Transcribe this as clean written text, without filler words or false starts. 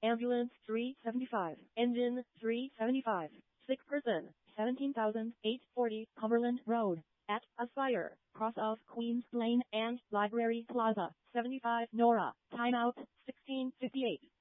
Ambulance 375. Engine 375. Sick person 17,840 Cumberland Road. At Aspire, cross of Queens Lane and Library Plaza, 75 Nora. Timeout 16:58.